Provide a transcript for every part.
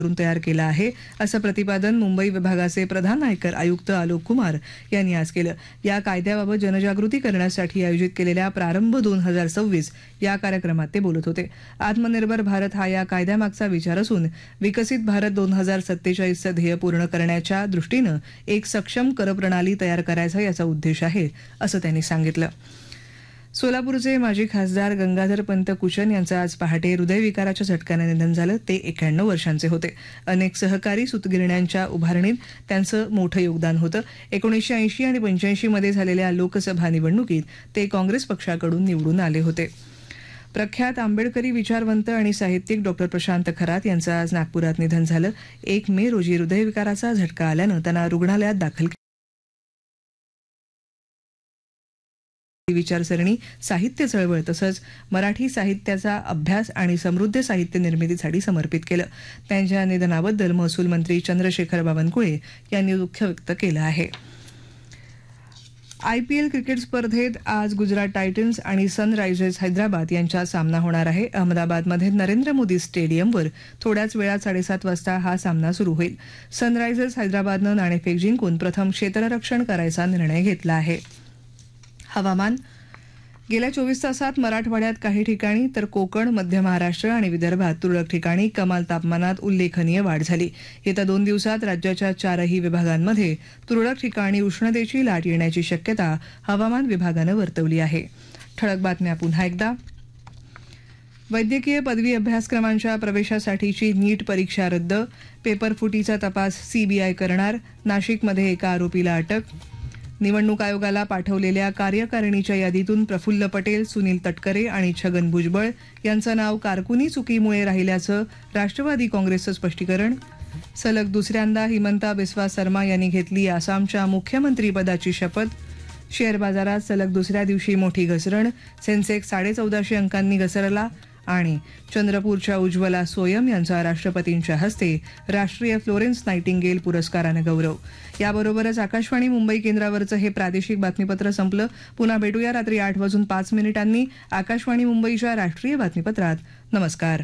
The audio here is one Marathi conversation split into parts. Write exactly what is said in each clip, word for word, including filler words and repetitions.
करून तयार केला आहे असं प्रतिपादन मुंबई विभागाचे प्रधान आयकर आयुक्त आलोक कुमार यांनी आज केलं. या कायद्याबाबत जनजागृती करण्यासाठी आयोजित केलेल्या प्रारंभ दोन हजार सव्वीस या कार्यक्रमात ते बोलत होते. आत्मनिर्भर भारत हा या कायद्यामागचा विचार असून विकसित भारत दोन हजार सत्तेचाळीसचं ध्येय पूर्ण करण्याच्या दृष्टीनं एक सक्षम करप्रणाली तयार करायचा याचा उद्देश आहे असं त्यांनी सांगितलं. सोलापूरचे माजी खासदार गंगाधरपंत कुचन यांचं आज पहाटे हृदयविकाराच्या झटक्यानं निधन झालं. ते एक्क्याण्णव वर्षांचे होते. अनेक सहकारी सूतगिरण्यांच्या उभारणीत त्यांचं मोठं योगदान होतं. एकोणीसशे ऐंशी आणि पंच्याऐंशी मध्ये झालेल्या लोकसभा निवडणुकीत ते काँग्रेस पक्षाकडून निवडून आले होते. प्रख्यात आंबेडकरी विचारवंत आणि साहित्यिक डॉक्टर प्रशांत खरात यांचं आज नागपुरात निधन झालं. एक मे रोजी हृदयविकाराचा झटका आल्यानं त्यांना रुग्णालयात दाखल केलं. विचारसरणी, साहित्य चळवळ तसंच मराठी साहित्याचा अभ्यास आणि समृद्ध साहित्य निर्मितीसाठी समर्पित केलं. त्यांच्या निधनाबद्दल महसूल मंत्री चंद्रशेखर बावनकुळे यांनी दुःख व्यक्त केलं आहे. आयपीएल क्रिकेट स्पर्धेत आज गुजरात टायटन्स आणि सनरायझर्स हैदराबाद यांच्यात सामना होणार आहे. अहमदाबादमध्ये नरेंद्र मोदी स्टेडियमवर थोड्याच वेळात साडेसात वाजता हा सामना सुरू होईल. सनरायझर्स हैदराबादनं नाणेफेक जिंकून प्रथम क्षेत्ररक्षण करायचा निर्णय घेतला आहे. हवामान. गेल्या चोवीस तासात मराठवाड्यात काही ठिकाणी तर कोकण, मध्य महाराष्ट्र आणि विदर्भात तुरळक ठिकाणी कमाल तापमानात उल्लेखनीय वाढ झाली. येत्या दोन दिवसात राज्याच्या चारही विभागांमध्ये तुरळक ठिकाणी उष्णतेची लाट येण्याची शक्यता हवामान विभागानं वर्तवली आहे. ठळक बातम्या पुन्हा एकदा. वैद्यकीय पदवी अभ्यासक्रमांच्या प्रवेशासाठीची नीट परीक्षा रद्द. पेपरफुटीचा तपास सीबीआय करणार. नाशिकमध्ये एका आरोपीला अटक. निवडणूक आयोगाला पाठवलेल्या कार्यकारिणीच्या यादीतून प्रफुल्ल पटेल, सुनील तटकरे आणि छगन भुजबळ यांचं नाव कारकुनी चुकीमुळे राहिल्याचं राष्ट्रवादी काँग्रेसचं स्पष्टीकरण. सलग दुसऱ्यांदा हिमंता बिस्वा शर्मा यांनी घेतली आसामच्या मुख्यमंत्रीपदाची शपथ. शेअर बाजारात सलग दुसऱ्या दिवशी मोठी घसरण. सेन्सेक्स साडेचौदाशे अंकांनी घसरला. आणि चंद्रपूरच्या उज्ज्वला सोयम यांचा राष्ट्रपतींच्या हस्ते राष्ट्रीय फ्लोरेन्स नायटिंगेल पुरस्कारानं गौरव. याबरोबरच आकाशवाणी मुंबई केंद्रावरचं हे प्रादेशिक बातमीपत्र संपलं. पुन्हा भेटूया रात्री आठ वाजून पाच मिनिटांनी आकाशवाणी मुंबईच्या राष्ट्रीय बातमीपत्रात. नमस्कार.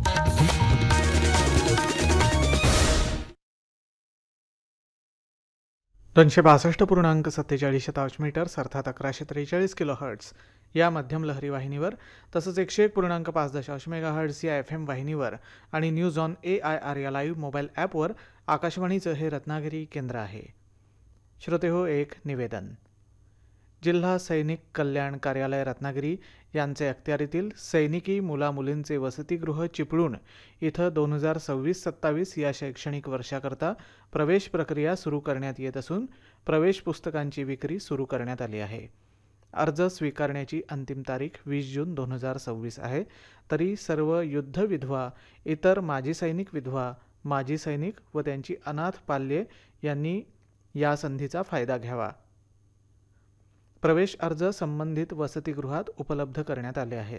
दोनशे बासष्ट पूर्णांक सत्तेचाळीस शतांश मीटर्स अर्थात अकराशे त्रेचाळीस किलो हर्ट्स या मध्यम लहरी वाहिनीवर तसंच एकशे एक पूर्णांक पाच दशांश मेगा हर्ट्स या एफ एम वाहिनीवर आणि news on A I R या लाईव्ह मोबाईल ॲपवर आकाशवाणीचं हे रत्नागिरी केंद्र आहे. श्रोते हो, एक निवेदन. जिल्हा सैनिक कल्याण कार्यालय रत्नागिरी यांचे अखत्यारीतील सैनिकी मुलामुलींचे वसतिगृह चिपळूण इथं दोन हजार सव्वीस सत्तावीस या शैक्षणिक वर्षाकरता प्रवेश प्रक्रिया सुरू करण्यात येत असून प्रवेश पुस्तकांची विक्री सुरू करण्यात आली आहे. अर्ज स्वीकारण्याची अंतिम तारीख वीस जून दोन हजार सव्वीस आहे. तरी सर्व युद्ध विधवा, इतर माजी सैनिक विधवा, माजी सैनिक व त्यांची अनाथ पाल्ये यांनी या संधीचा फायदा घ्यावा. प्रवेश अर्ज संबंधित वसतिगृहात उपलब्ध करण्यात आले आहेत.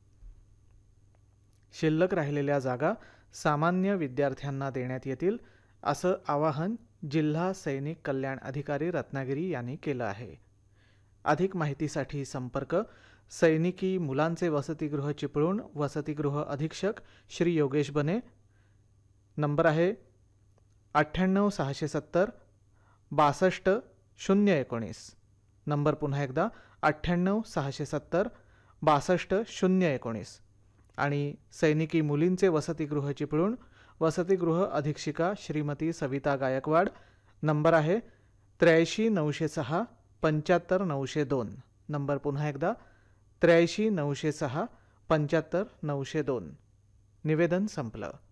शिल्लक राहिलेल्या जागा सामान्य विद्यार्थ्यांना देण्यात येतील असं आवाहन जिल्हा सैनिक कल्याण अधिकारी रत्नागिरी यांनी केलं आहे. अधिक माहितीसाठी संपर्क सैनिकी मुलांचे वसतिगृह चिपळूण, वसतिगृह अधीक्षक श्री योगेश बने. नंबर आहे अठ्ठ्याण्णव सहाशे सत्तर बासष्ट शून्य एकोणीस. नंबर पुन्हा एकदा अठ्ठ्याण्णव सहाशे सत्तर बासष्ट शून्य एकोणीस. आणि सैनिकी मुलींचे वसतिगृह चिपळूण, वसतिगृह अधीक्षिका श्रीमती सविता गायकवाड. नंबर आहे त्र्याऐंशी नऊशे सहा पंच्याहत्तर नऊशे दोन. नंबर पुन्हा एकदा त्र्याऐंशी नऊशे सहा पंच्याहत्तर नऊशे दोन. निवेदन संपलं.